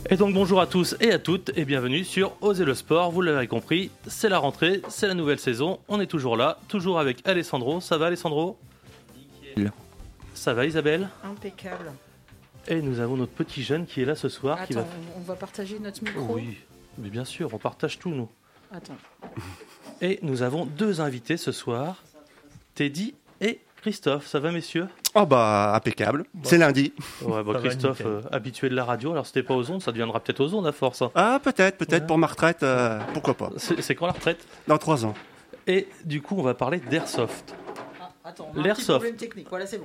Et donc bonjour à tous et à toutes et bienvenue sur Osez le sport, vous l'avez compris, c'est la rentrée, c'est la nouvelle saison, on est toujours là, toujours avec Alessandro. Ça va Alessandro ? Nickel. Ça va Isabelle ? Impeccable. Et nous avons notre petit jeune qui est là ce soir. Attends, on va partager notre micro. Oui, mais bien sûr, on partage tout nous. Attends. Et nous avons deux invités ce soir, Teddy et Christophe. Ça va messieurs ? Oh bah impeccable, c'est lundi. Ouais, bah, Christophe, habitué de la radio, alors c'était pas aux ondes, ça deviendra peut-être aux ondes à force. Hein. Ah peut-être Ouais. pour ma retraite, pourquoi pas. C'est quand la retraite ? Dans 3 ans. Et du coup on va parler d'airsoft. Attends, on a un L'airsoft. petit problème technique. Voilà, c'est bon.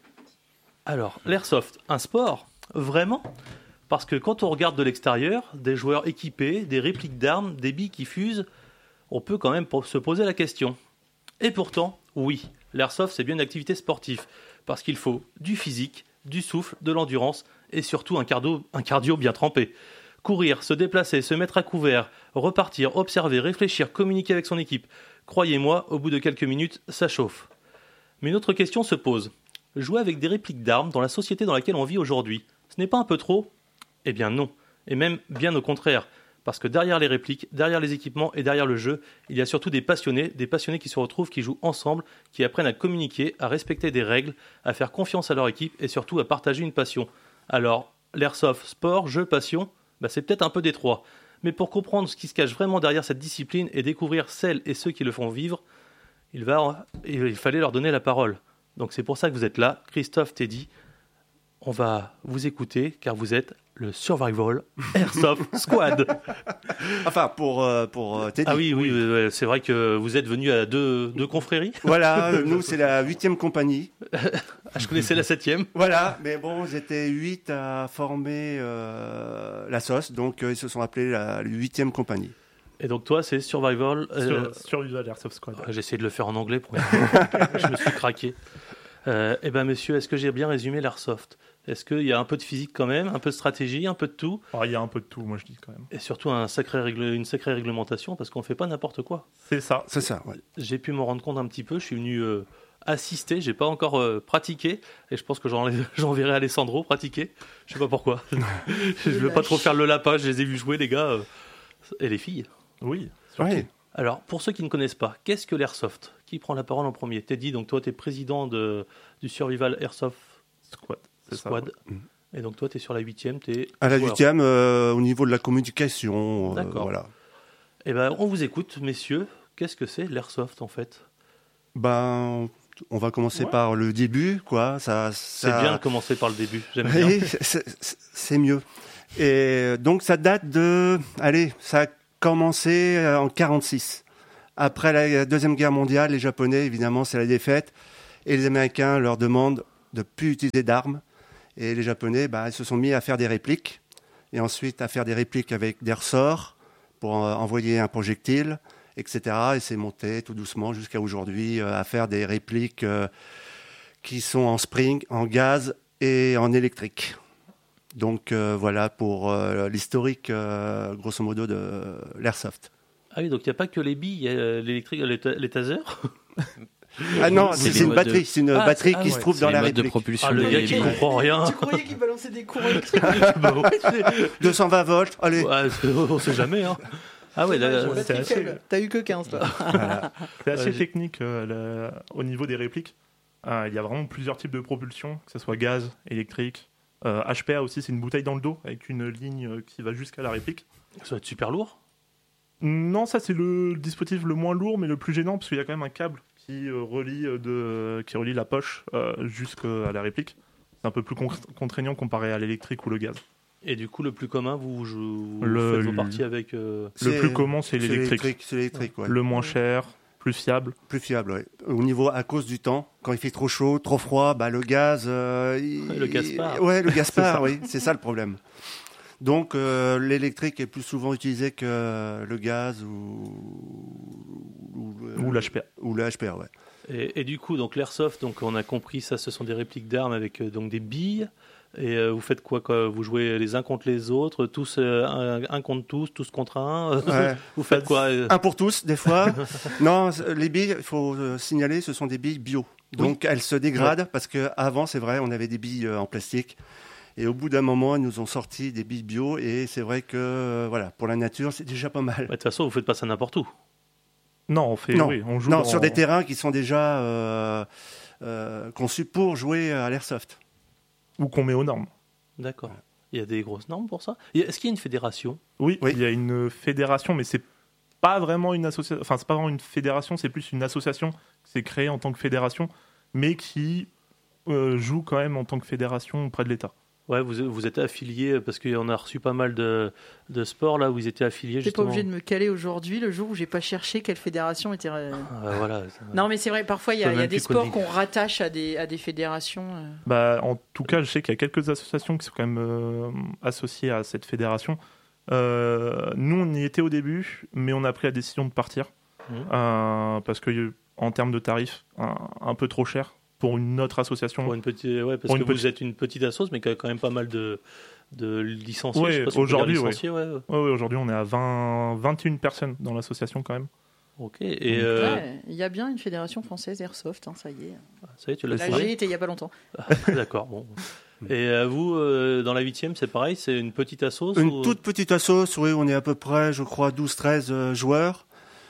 Alors, l'airsoft, un sport ? Vraiment ? Parce que quand on regarde de l'extérieur, des joueurs équipés, des répliques d'armes, des billes qui fusent, on peut quand même se poser la question. Et pourtant, oui, l'airsoft c'est bien une activité sportive, parce qu'il faut du physique, du souffle, de l'endurance et surtout un cardio bien trempé. Courir, se déplacer, se mettre à couvert, repartir, observer, réfléchir, communiquer avec son équipe. Croyez-moi, au bout de quelques minutes, ça chauffe. Mais une autre question se pose. Jouer avec des répliques d'armes dans la société dans laquelle on vit aujourd'hui, ce n'est pas un peu trop ? Eh bien non, et même bien au contraire, parce que derrière les répliques, derrière les équipements et derrière le jeu, il y a surtout des passionnés qui se retrouvent, qui jouent ensemble, qui apprennent à communiquer, à respecter des règles, à faire confiance à leur équipe et surtout à partager une passion. Alors, l'airsoft, sport, jeu, passion, c'est peut-être un peu des trois. Mais pour comprendre ce qui se cache vraiment derrière cette discipline et découvrir celles et ceux qui le font vivre, il fallait leur donner la parole. Donc c'est pour ça que vous êtes là, Christophe, Teddy. On va vous écouter car vous êtes le Survival Airsoft Squad. Enfin pour Teddy. Ah oui, c'est vrai que vous êtes venus à deux confréries. Voilà, nous c'est la 8e compagnie. Ah, je connaissais la 7e. Voilà, mais bon, ils étaient 8 à former la sauce, donc ils se sont appelés la 8e compagnie. Et donc toi c'est Survival... Survival Airsoft Squad. J'ai essayé de le faire en anglais pour je me suis craqué. Eh bien messieurs, est-ce que j'ai bien résumé l'airsoft ? Est-ce qu'il y a un peu de physique quand même, un peu de stratégie, un peu de tout ? Il y a un peu de tout, moi je dis quand même. Et surtout une sacrée réglementation parce qu'on ne fait pas n'importe quoi. C'est ça. C'est ça, ouais. J'ai pu m'en rendre compte un petit peu, je suis venu assister, j'ai pas encore pratiqué et je pense que j'enverrai Alessandro pratiquer. Je sais pas pourquoi. Je veux pas trop faire le lapin, je les ai vus jouer les gars et les filles. Oui, surtout. Ouais. Alors, pour ceux qui ne connaissent pas, qu'est-ce que l'airsoft ? Qui prend la parole en premier ? Teddy, donc toi, tu es président du Survival Airsoft Squad. C'est Squad. ça. Et donc toi, tu es sur la 8e. T'es À la joueur. 8e, au niveau de la communication. D'accord. Voilà. Eh ben, on vous écoute, messieurs. Qu'est-ce que c'est l'airsoft, en fait ? Ben, on va commencer Ouais. par le début, quoi. C'est bien de commencer par le début. J'aime bien. Oui, c'est mieux. Et donc ça date de... Allez, ça a commencé en 1946. Après la Deuxième Guerre mondiale, les Japonais, évidemment, c'est la défaite. Et les Américains leur demandent de ne plus utiliser d'armes. Et les Japonais, ils se sont mis à faire des répliques. Et ensuite à faire des répliques avec des ressorts pour envoyer un projectile, etc. Et c'est monté tout doucement jusqu'à aujourd'hui à faire des répliques qui sont en spring, en gaz et en électrique. Donc voilà pour l'historique, grosso modo, de l'airsoft. Ah oui, donc il n'y a pas que les billes, il y a l'électrique, les tasers. Ah non, C'est c'est les une modes batterie, c'est une batterie qui ouais. se trouve C'est dans les la modes de réplique. propulsion. Ah, le des gars qui billes. comprend rien. Tu croyais qu'il balançait des courants électriques? Bah ouais, 220 volts, allez. ouais, on sait jamais. Hein. Ah ouais, là, Batterie c'est assez- faible. T'as eu que 15 toi. Voilà. C'est assez j'ai- technique au niveau des répliques. Il y a vraiment plusieurs types de propulsion, que ce soit gaz, électrique. HPA aussi, c'est une bouteille dans le dos avec une ligne qui va jusqu'à la réplique. ça va être super lourd. Non, ça c'est le dispositif le moins lourd, mais le plus gênant, parce qu'il y a quand même un câble qui relie la poche jusqu'à la réplique. C'est un peu plus contraignant comparé à l'électrique ou le gaz. Et du coup, le plus commun, vous Le- faites vos parties avec... Le plus commun, c'est l'électrique. C'est l'électrique, ouais. Le moins cher, plus fiable. Plus fiable, ouais. Au niveau, à cause du temps, quand il fait trop chaud, trop froid, le gaz... le gaz part. Ouais, le gaz part, oui. C'est ça le problème. Donc, l'électrique est plus souvent utilisé que le gaz Ou l'HPA. Ou le HPA, ouais. Et du coup, donc l'airsoft, donc on a compris, ça, ce sont des répliques d'armes avec donc des billes. Et vous faites quoi Vous jouez les uns contre les autres, tous un contre tous contre un. Ouais. Vous faites quoi Un pour tous, des fois. Non, les billes, il faut signaler, ce sont des billes bio. Donc, elles se dégradent parce qu'avant, c'est vrai, on avait des billes en plastique. Et au bout d'un moment, ils nous ont sorti des billes bio. Et c'est vrai que, voilà, pour la nature, c'est déjà pas mal. De toute façon, vous faites pas ça n'importe où. Non, on fait, Non. oui, on joue Non, dans- sur des terrains qui sont déjà conçus pour jouer à l'airsoft. ou qu'on met aux normes. D'accord. Il y a des grosses normes pour ça. Est-ce qu'il y a une fédération? Oui, Oui. il y a une fédération, mais c'est pas vraiment une association. Enfin, c'est pas vraiment une fédération, c'est plus une association qui s'est créée en tant que fédération, mais qui joue quand même en tant que fédération auprès de l'État. Ouais, vous êtes affilié parce qu'on a reçu pas mal de sports là où ils étaient affiliés T'es pas justement. obligé de me caler aujourd'hui, le jour où j'ai pas cherché quelle fédération était. Voilà. Non, mais c'est vrai, parfois il y Je peux a même des plus sports conduire. qu'on rattache à des fédérations. Bah, en tout cas, je sais qu'il y a quelques associations qui sont quand même associées à cette fédération. Nous, on y était au début, mais on a pris la décision de partir parce que en termes de tarifs, un peu trop cher pour une autre association. Pour une petite, ouais, parce Pour que une vous êtes une petite assoce, mais qui a quand même pas mal de licenciés. Ouais, je sais pas si on peut aujourd'hui, dire licenciés, ouais. Ouais, aujourd'hui, on est à 21 personnes dans l'association quand même. Ok. Et Ouais, il y a bien une fédération française Airsoft, hein, ça y est. ça y est, tu l'as La trouvé. G était il y a pas longtemps. D'accord. Bon. Et vous, dans la 8e, c'est pareil, c'est une petite assoce Une ou... toute petite assoce, oui, on est à peu près, je crois, 12-13 joueurs.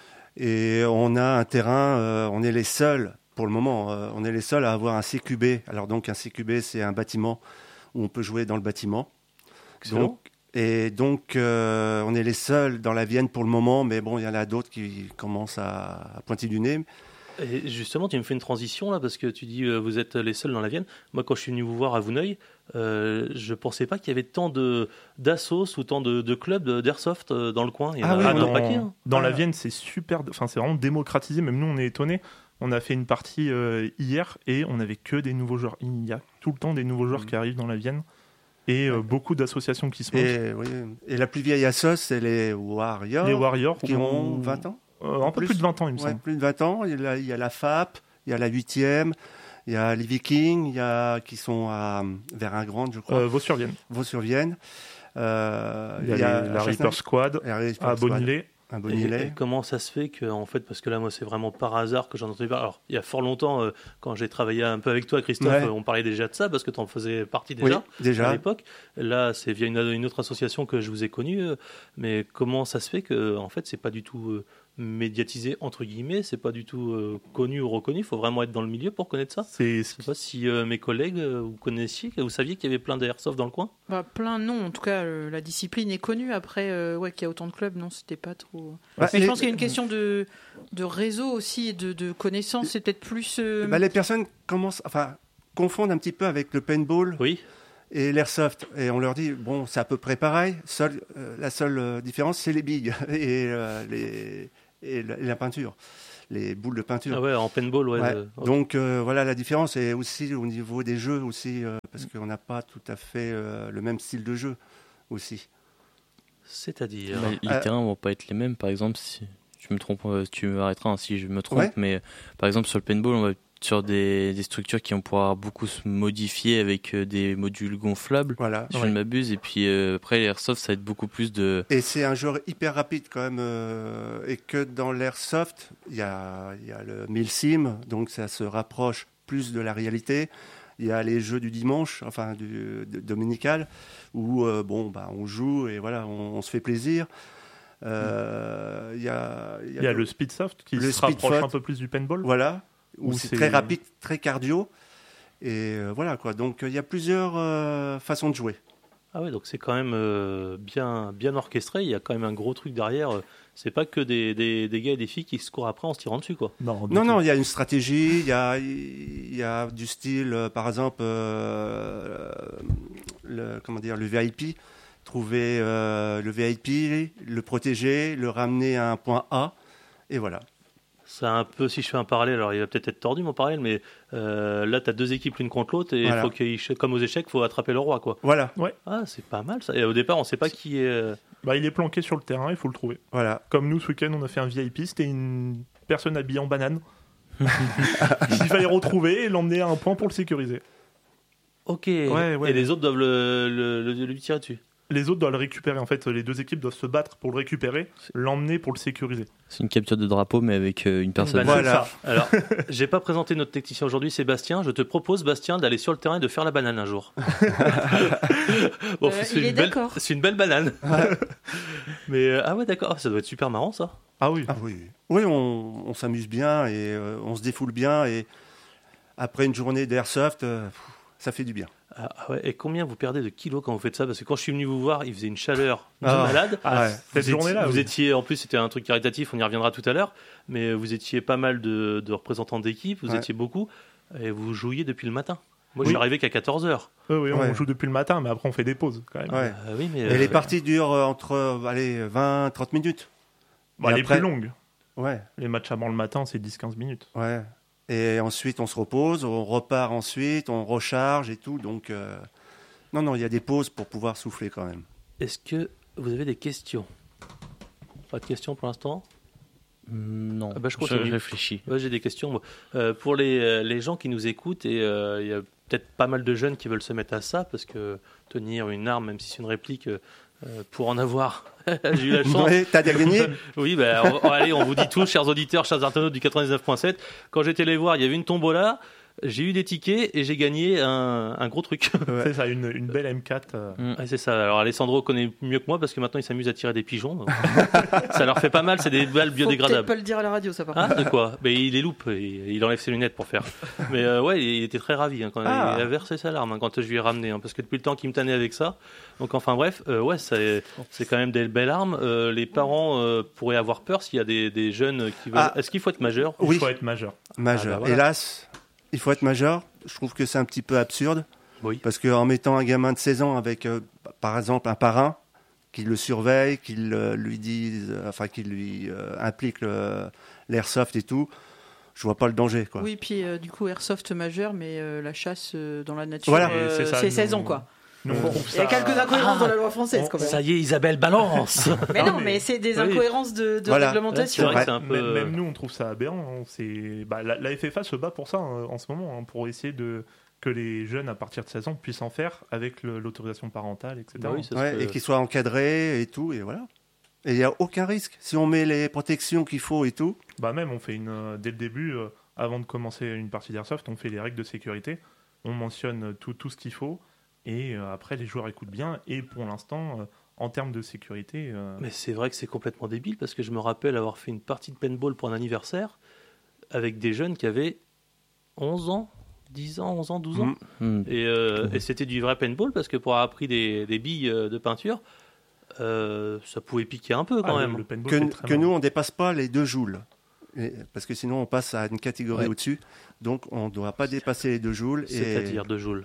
Et on a un terrain, on est les seuls, pour le moment, on est les seuls à avoir un CQB. Alors donc un CQB, c'est un bâtiment où on peut jouer dans le bâtiment. Excellent. Donc, on est les seuls dans la Vienne pour le moment, mais bon, il y en a d'autres qui commencent à pointer du nez. Et justement, tu me fais une transition là, parce que tu dis vous êtes les seuls dans la Vienne. Moi, quand je suis venu vous voir à Vouneuil, je pensais pas qu'il y avait tant d'assos ou tant de clubs d'airsoft dans le coin. Il y en Ah a oui, un dans- paquet. Hein. Dans la Ah. Vienne, c'est super, enfin c'est vraiment démocratisé. Même nous, on est étonnés. On a fait une partie hier et on n'avait que des nouveaux joueurs. Il y a tout le temps des nouveaux joueurs qui arrivent dans la Vienne et beaucoup d'associations qui se montent. Et, oui, et la plus vieille assoce, c'est les Warriors, Les Warriors qui ont 20 ans. Un peu plus de 20 ans, il me Ouais, semble. plus de 20 ans. Il y a la FAP, il y a la 8e, il y a les Vikings, qui sont à Vers-un-Grand, je crois, Vaux-sur-Vienne. Vaux-sur-Vienne. Il y a la Reaper Squad à Bonillet. Un Et Bonillet. comment ça se fait que, en fait, parce que là, moi, c'est vraiment par hasard que j'en ai entendu parler. Alors, il y a fort longtemps, quand j'ai travaillé un peu avec toi, Christophe, Ouais. on parlait déjà de ça, parce que tu en faisais partie Oui, déjà. À déjà. l'époque, là, c'est via une autre association que je vous ai connue. Mais comment ça se fait que, en fait, c'est pas du tout médiatisé entre guillemets, c'est pas du tout connu ou reconnu. Il faut vraiment être dans le milieu pour connaître ça. C'est Je sais pas si mes collègues vous connaissiez, vous saviez qu'il y avait plein d'airsoft dans le coin. Bah, plein non, en tout cas la discipline est connue. Après, ouais, qu'il y a autant de clubs, non, c'était pas trop. Bah, Mais je les- pense qu'il y a une question de réseau aussi et de connaissances. C'est peut-être plus. Bah, les personnes confondent un petit peu avec le paintball Oui. et l'airsoft. Et on leur dit, bon, c'est à peu près pareil. La seule différence, c'est les billes et la peinture, les boules de peinture. Ah ouais, en paintball, ouais. Ouais. ok. Donc voilà la différence, et aussi au niveau des jeux aussi, parce qu'on n'a pas tout à fait le même style de jeu aussi. C'est-à-dire. Les terrains vont pas être les mêmes. Par exemple, si je me trompe, tu m'arrêteras hein, si je me trompe, Ouais. mais par exemple sur le paintball, on va être sur des structures qui vont pouvoir beaucoup se modifier avec des modules gonflables, Voilà. si je ne m'abuse. Et puis après, l'airsoft, ça va être beaucoup plus de. Et c'est un jeu hyper rapide quand même, et que dans l'airsoft, il y a le milsim, donc ça se rapproche plus de la réalité. Il y a les jeux du dimanche, enfin dominical, où on joue et voilà, on se fait plaisir. Il y a le Speedsoft qui Le se rapproche Speedsoft. un peu plus du paintball. voilà, où Où c'est c'est- très rapide, très cardio. Et voilà quoi. Donc il y a plusieurs façons de jouer. Ah ouais, donc c'est quand même bien orchestré. Il y a quand même un gros truc derrière. C'est pas que des gars et des filles qui se courent après en se tirant dessus, quoi. Non, Non, il y a une stratégie, il y a du style, par exemple, le VIP, trouver le VIP, le protéger, le ramener à un point A, et voilà. C'est un peu, si je fais un parallèle, alors il va peut-être être tordu mon parallèle, mais là, tu as deux équipes l'une contre l'autre et Voilà. faut comme aux échecs, il faut attraper le roi, quoi. Voilà, Ah, c'est pas mal ça. Et au départ, on sait pas qui est. Bah, il est planqué sur le terrain, il faut le trouver. voilà. Comme nous, ce week-end, on a fait un VIP, c'était une personne habillée en banane. Il fallait retrouver et l'emmener à un point pour le sécuriser. Ok. Ouais. Et les autres doivent lui tirer dessus. Les autres doivent le récupérer. En fait, les deux équipes doivent se battre pour le récupérer, l'emmener pour le sécuriser. C'est une capture de drapeau, mais avec une personne. Voilà. Alors, j'ai pas présenté notre technicien aujourd'hui, Sébastien. Je te propose, Bastien, d'aller sur le terrain et de faire la banane un jour. Bon, il est d'accord. C'est une belle banane. Mais ah ouais, d'accord. Ça doit être super marrant, ça. Ah oui. Ah oui, oui, on s'amuse bien et on se défoule bien. Et après une journée d'airsoft, ça fait du bien. Ah ouais. Et combien vous perdez de kilos quand vous faites ça? Parce que quand je suis venu vous voir, il faisait une chaleur de Ah. malade. Ouais. Cette journée-là, Vous oui. étiez, en plus, c'était un truc caritatif, on y reviendra tout à l'heure, mais vous étiez pas mal de représentants d'équipe, vous Ouais. étiez beaucoup, et vous jouiez depuis le matin. Moi, je Oui. suis arrivé qu'à 14h. Oui, on Ouais. joue depuis le matin, mais après on fait des pauses quand même. Ouais. Oui, mais Et les parties durent entre 20-30 minutes. Bon, Et les après- plus longues. Ouais, Les matchs avant le matin, c'est 10-15 minutes. ouais. Et ensuite, on se repose, on repart ensuite, on recharge et tout. Donc, non, il y a des pauses pour pouvoir souffler quand même. est-ce que vous avez des questions? Pas de questions pour l'instant? Non, Ah bah, je continue. réfléchis. Ouais, j'ai des questions. Moi. Pour les gens qui nous écoutent, et il y a peut-être pas mal de jeunes qui veulent se mettre à ça, parce que tenir une arme, même si c'est une réplique, pour en avoir, j'ai eu la chance. Ouais, t'as bien gagné. Oui, allez, on vous dit tous, chers auditeurs, chers internautes du 99.7, quand j'étais les voir, il y avait une tombola, j'ai eu des tickets et j'ai gagné un gros truc. Ouais. C'est ça, une belle M4. Ouais, c'est ça. Alors Alessandro connaît mieux que moi parce que maintenant il s'amuse à tirer des pigeons. Donc, ça leur fait pas mal, c'est des balles Faut peut-être biodégradables. pas le dire à la radio, ça par Hein, contre. de quoi? Mais il les loupe, il enlève ses lunettes pour faire. Mais ouais, il était très ravi quand il a versé sa larme quand je lui ai ramené, parce que depuis le temps qu'il me tannait avec ça. Donc enfin bref, ouais, c'est quand même des belles armes. Les parents pourraient avoir peur s'il y a des jeunes qui veulent. Est-ce qu'il faut être majeur? Oui. Il faut être majeur. Majeur. Ah bah voilà. Hélas, il faut être majeur. Je trouve que c'est un petit peu absurde. Oui. Parce qu'en mettant un gamin de 16 ans avec, par exemple, un parrain qui le surveille, qui lui dise, qui lui implique l'airsoft et tout, je vois pas le danger, quoi. Oui, puis du coup, airsoft majeur, mais la chasse dans la nature, Voilà. Et c'est ça, c'est 16 nous- ans, quoi. Nous, on trouve Il y a ça- quelques incohérences dans la loi française, quand même. Ça y est, Isabelle balance. Mais Non, non, mais- mais c'est des Oui. incohérences de Voilà. C'est réglementation. vrai que Ouais. c'est un peu. Même nous, on trouve ça aberrant. La FFA se bat pour ça en ce moment, pour essayer que les jeunes à partir de 16 ans puissent en faire avec l'autorisation parentale, etc. Bah oui, ça se Ouais, peut. et qu'il soit encadré et tout, et voilà. Et il n'y a aucun risque. Si on met les protections qu'il faut et tout, Même, on fait dès le début, avant de commencer une partie d'airsoft, on fait les règles de sécurité, on mentionne tout ce qu'il faut, et après les joueurs écoutent bien. Et pour l'instant, en termes de sécurité, Mais c'est vrai que c'est complètement débile parce que je me rappelle avoir fait une partie de paintball pour un anniversaire avec des jeunes qui avaient 11 ans, 10 ans, 11 ans, 12 ans. Et c'était du vrai paintball parce que pour avoir pris des billes de peinture, ça pouvait piquer un peu quand même. le paintball, c'est très que nous, marrant. on ne dépasse pas les 2 joules. Parce que sinon, on passe à une catégorie Ouais. au-dessus. Donc, on ne doit pas dépasser les 2 joules. C'est-à-dire 2 joules.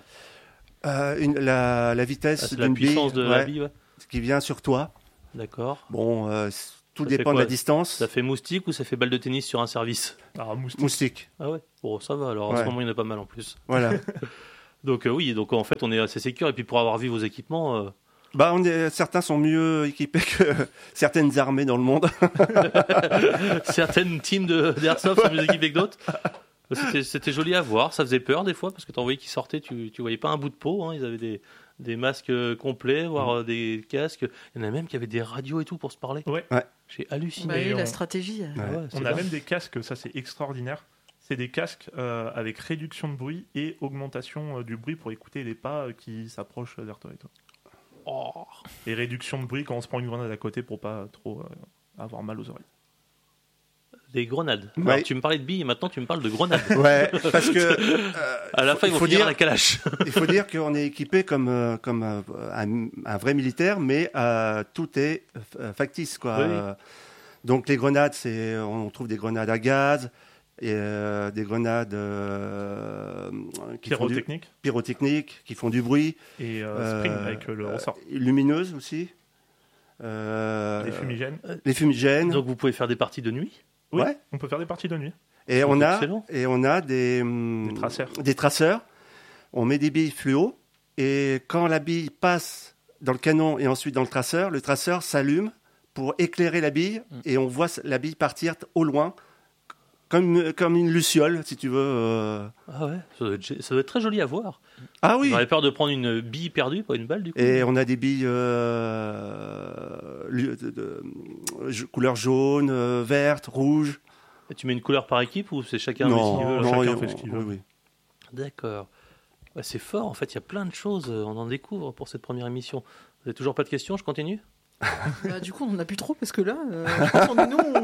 La vitesse C'est la d'une bille, puissance de la ouais, bille, ouais. qui vient sur toi. Bon, Bon, tout Ça fait dépend de quoi? la distance. ça fait moustique ou ça fait balle de tennis sur un service? Alors, moustique. Moustique. Ah ouais. Bon, ça va. Alors en Ouais. ce moment, il y en a pas mal en plus. Voilà. Donc oui, donc en fait, on est assez sécure. Et puis pour avoir vu vos équipements, Certains sont mieux équipés que certaines armées dans le monde. certaines teams d'airsoft sont mieux équipées que d'autres. C'était joli à voir, ça faisait peur des fois parce que tu voyais qu'ils sortaient, tu voyais pas un bout de peau, hein. Ils avaient des masques complets, voire des casques. Il y en a même qui avaient des radios et tout pour se parler. Ouais. J'ai halluciné. Bah oui, on- la stratégie. Ah ouais, On c'est a dingue. même des casques, ça c'est extraordinaire. C'est des casques avec réduction de bruit et augmentation du bruit pour écouter les pas qui s'approchent vers toi et toi. Oh. Et réduction de bruit quand on se prend une grenade à côté pour pas trop avoir mal aux oreilles. Des grenades. Ouais. Alors, tu me parlais de billes et maintenant tu me parles de grenades. Ouais, parce que À la fin, ils vont faut finir dire- à la calache. il faut dire qu'on est équipé comme un vrai militaire, mais tout est factice, quoi. Oui, oui. Donc les grenades, on trouve des grenades à gaz et des grenades qui font du Pyrotechnique pyrotechniques, qui font du bruit, et spring avec le ressort. lumineuses aussi. Les fumigènes. Les fumigènes. Donc vous pouvez faire des parties de nuit. Oui, ouais. on peut faire des parties de nuit. Et on a excellent. des traceurs. Des traceurs. On met des billes fluo et quand la bille passe dans le canon et ensuite dans le traceur s'allume pour éclairer la bille et on voit la bille partir au loin comme une luciole, si tu veux. Ah ouais, ça doit être très joli à voir. Ah oui. J'aurais peur de prendre une bille perdue, pas une balle du coup. Et on a des billes couleur jaune, verte, rouge. Et tu mets une couleur par équipe ou c'est chacun Non, met ce qu'il veut non, chacun fait ce qu'il veut. oui. D'accord. Ouais, c'est fort, en fait, il y a plein de choses, on en découvre pour cette première émission. Vous n'avez toujours pas de questions, je continue ? Bah, du coup, on n'en a plus trop parce que là, je pense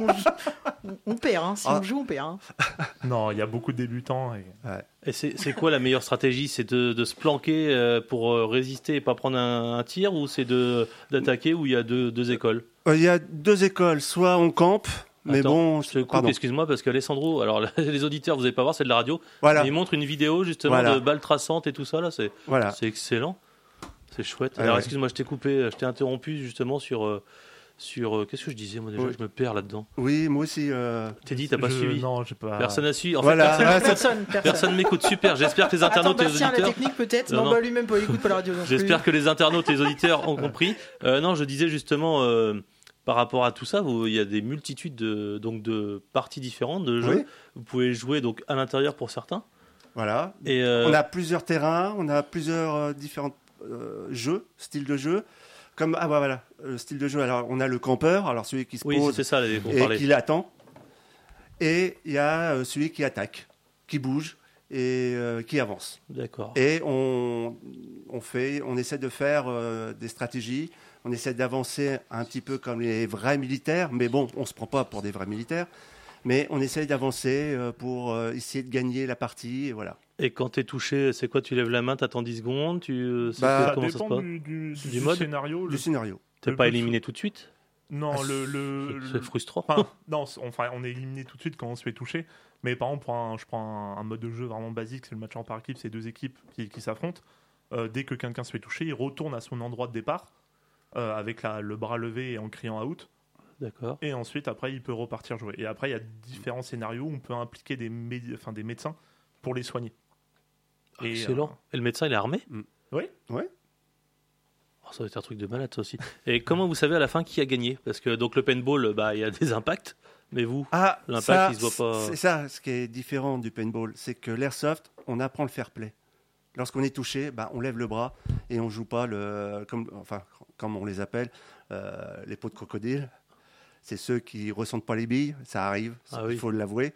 on perd. Hein. Si on joue, on perd. Hein. Non, il y a beaucoup de débutants. Et c'est quoi la meilleure stratégie ? C'est de se planquer pour résister et pas prendre un tir, ou c'est d'attaquer où il y a deux écoles ? Il y a 2 écoles. Soit on campe, mais Attends, bon, je te coupe, pardon. excuse-moi, parce qu'Alessandro, alors les auditeurs, vous n'allez pas voir, c'est de la radio, Voilà. mais il montre une vidéo justement Voilà. de balles traçantes et tout ça, là, c'est excellent. C'est chouette. Ah Alors, ouais. excuse-moi, je t'ai coupé, je t'ai interrompu justement sur qu'est-ce que je disais moi déjà, Oui. je me perds là-dedans. Oui, moi aussi. T'es dit, t'as pas suivi. Non, j'ai pas. Personne n'a suivi. En Voilà. fait, personne m'écoute. Super. J'espère que les internautes et les Bastien, la auditeurs. technique peut-être. Non, Non, non. bah lui-même pas, il écoute pas la radio. non plus. J'espère que les internautes et les auditeurs ont compris. Non, je disais justement par rapport à tout ça, il y a des multitudes de parties différentes de jeux. Oui. Vous pouvez jouer donc à l'intérieur pour certains. Voilà. Et On a plusieurs terrains, on a plusieurs différents styles de jeu. Comme voilà, le style de jeu. Alors on a le campeur, alors celui qui se oui, pose c'est ça qu'on et parlait. qui l'attend. Et il y a celui qui attaque, qui bouge et qui avance. D'accord. Et on essaie de faire des stratégies. On essaie d'avancer un petit peu comme les vrais militaires, mais bon, on se prend pas pour des vrais militaires. Mais on essaie d'avancer pour essayer de gagner la partie, et voilà. Et quand t'es touché, c'est quoi ? Tu lèves la main, t'attends 10 secondes, Bah, Ça comment ça se dépend passe ? du mode scénario. Du scénario. T'es le pas plus- éliminé tout de suite ? Non, C'est frustrant. Enfin, non, on est éliminé tout de suite quand on se fait toucher. Mais par exemple, je prends un mode de jeu vraiment basique, c'est le match en par équipe, c'est 2 équipes qui s'affrontent. Dès que quelqu'un se fait toucher, il retourne à son endroit de départ avec le bras levé et en criant out. D'accord. Et ensuite, après, il peut repartir jouer. Et après, il y a différents scénarios où on peut impliquer des médecins pour les soigner. Et, Excellent. Et le médecin, il est armé ? Oui. Oh, ça va être un truc de malade, ça aussi. Et comment vous savez à la fin qui a gagné ? Parce que donc le paintball, il y a des impacts, mais vous, ça, l'impact, il se voit pas. C'est ça, ce qui est différent du paintball, c'est que l'airsoft, on apprend le fair play. Lorsqu'on est touché, on lève le bras et on joue pas comme on les appelle, les peaux de crocodile. C'est ceux qui ressentent pas les billes, ça arrive, il faut l'avouer.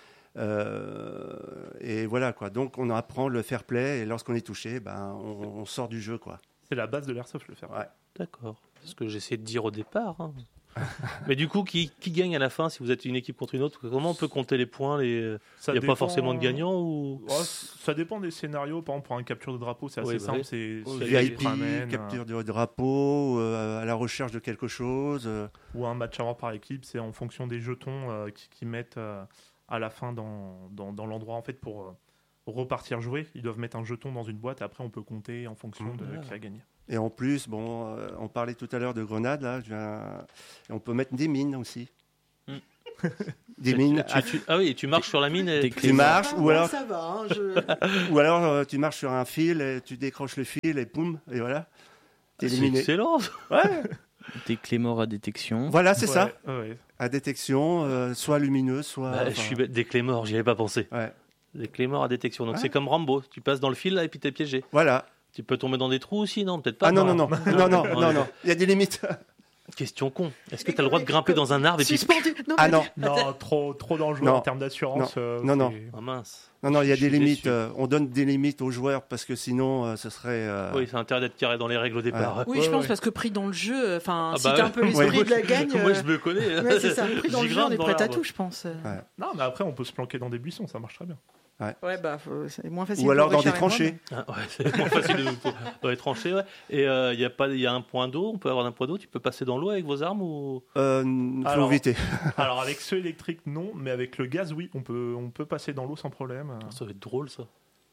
Et voilà quoi. Donc on apprend le fair play et lorsqu'on est touché, on sort du jeu quoi. C'est la base de l'airsoft, le faire. Ouais. D'accord. C'est ce que j'essayais de dire au départ. Hein. Mais du coup, qui gagne à la fin si vous êtes une équipe contre une autre ? Comment on peut compter les points ? Il n'y a pas forcément de gagnant ou... Ça dépend des scénarios. Par exemple, pour un capture de drapeau, c'est assez simple. C'est VIP, tu ramènes, capture de drapeau, à la recherche de quelque chose. ou un match à voir par équipe, c'est en fonction des jetons qui mettent à la fin dans l'endroit en fait pour repartir jouer. Ils doivent mettre un jeton dans une boîte. Après, on peut compter en fonction de qui a gagné. Et en plus, on parlait tout à l'heure de grenades, là, et on peut mettre des mines aussi. Des mines. Ah oui, et tu marches sur la mine et... Tu marches, ou alors, Ça va, hein, ou alors tu marches sur un fil, et tu décroches le fil, et boum, et voilà. T'es C'est éliminé. excellent. Ouais, Des clés morts à détection. voilà, c'est ça. Ouais. À détection, soit lumineuse, soit. Je suis bête. Des clés morts, j'y avais pas pensé. Ouais. Des clés morts à détection. Donc Ouais. c'est comme Rambo. Tu passes dans le fil là et puis t'es piégé. Voilà. Tu peux tomber dans des trous aussi, non ? Peut-être pas. Ah non, non. Il y a des limites. Question con. Est-ce que tu as le droit de grimper dans un arbre et puis... Suspendu. Non, Ah mais- non. Non, trop dangereux Non. en termes d'assurance. Non. Ah mince. Non, il y a Je suis des limites. déçu. On donne des limites aux joueurs parce que sinon, ce serait. Oui, c'est intérêt d'être carré dans les règles au départ. Oui, je pense parce que pris dans le jeu, Ah si bah t'as ouais. un peu l'esprit de la gagne. Moi, je me connais. Ouais, c'est ça. Pris dans le J'y jeu, on grimpe est dans prêt à l'arbre. tout, je pense. Non, mais après, on peut se planquer dans des buissons, ça marche très bien. Ouais, c'est moins facile. Ou alors pour dans des Richard et moi, tranchées. Ah, ouais, c'est moins facile dans les tranchées. Ouais. Et il y a un point d'eau. On peut avoir un point d'eau. Tu peux passer dans l'eau avec vos armes ou... Faut Alors, éviter. Alors, avec ceux électriques, non, mais avec le gaz, oui, on peut passer dans l'eau sans problème. Ça va être drôle, ça.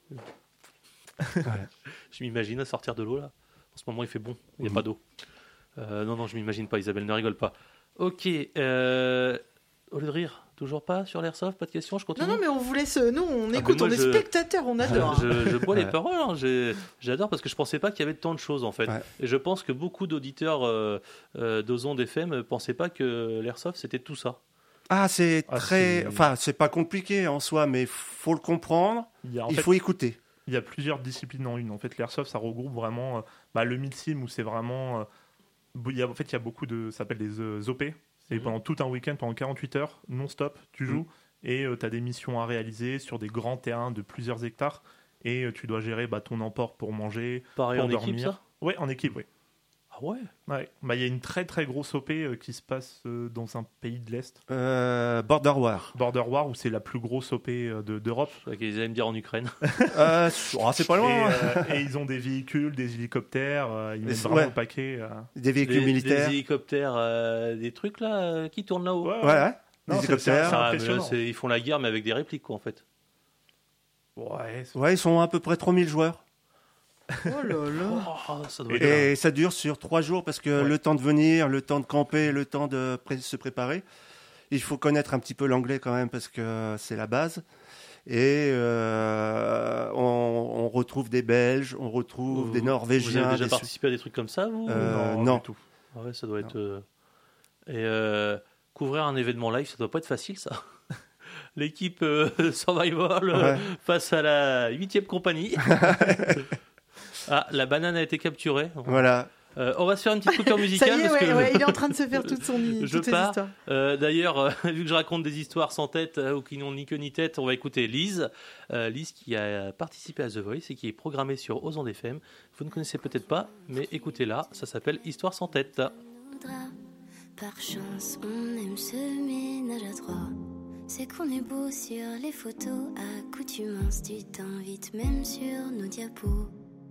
Je m'imagine à sortir de l'eau, là. En ce moment, il fait bon. Il n'y a pas d'eau. Non, je m'imagine pas. Isabelle, ne rigole pas. Ok. Au lieu de rire, toujours pas sur l'airsoft. Pas de questions, je continue. Non, mais on vous laisse. Nous, on écoute, moi, on est je- spectateurs, on adore. Je bois les Ouais. paroles, hein. J'adore parce que je pensais pas qu'il y avait tant de choses en fait. Ouais. Et je pense que beaucoup d'auditeurs d'Ozonde FM ne pensaient pas que l'airsoft c'était tout ça. c'est très... c'est- Enfin, c'est pas compliqué en soi, mais faut le comprendre, En il fait, faut écouter. il y a plusieurs disciplines en une. En fait, l'airsoft, ça regroupe vraiment le mid-sim où c'est vraiment. Il y a beaucoup de. Ça s'appelle des OP. C'est pendant tout un week-end, pendant 48 heures, non-stop, tu joues. Et tu as des missions à réaliser sur des grands terrains de plusieurs hectares. Et tu dois gérer ton emport pour manger, Pareil pour en dormir. équipe, ça? Ouais, en équipe, oui. Ah ouais? Ouais. Il y a une très très grosse OP qui se passe dans un pays de l'Est, Border War. Border War, où c'est la plus grosse OP d'Europe. Ok, ils allaient me dire en Ukraine. C'est pas loin. Et ils ont des véhicules, des hélicoptères, ils mettent vraiment Ouais. le paquet. Des véhicules militaires. Des hélicoptères, des trucs là qui tournent là-haut. Ouais, ouais. Voilà. Non, Des c'est hélicoptères. c'est Ah, mais là, impressionnant. ils font la guerre mais avec des répliques quoi en fait. Ouais, Ouais, ils sont à peu près 3000 joueurs. Oh là là. Oh, ça doit Et être... Et ça dure sur 3 jours parce que Ouais. le temps de venir, le temps de camper, le temps de se préparer. Il faut connaître un petit peu l'anglais quand même parce que c'est la base. Et on retrouve des Belges, on retrouve des Vous Norvégiens. avez déjà des participé à des trucs comme ça vous? non. du tout. Ah ouais, ça doit être... Et couvrir un événement live, ça doit pas être facile ça. L'équipe Survival Ouais. face à la 8e compagnie. Ah, la banane a été capturée. Voilà. On va se faire une petite coupure Ça musicale. y est, parce que ouais, il est en train de se faire toute Je toutes ses pars. histoires. D'ailleurs, vu que je raconte des histoires sans tête ou qui n'ont ni queue ni tête, on va écouter Lise. Lise qui a participé à The Voice et qui est programmée sur Ozon FM. Vous ne connaissez peut-être pas, mais écoutez-la. Ça s'appelle Histoire sans tête. Par chance, on aime ce ménage à trois. C'est qu'on est beau sur les photos, accoutumance, tu t'invites même sur nos diapos.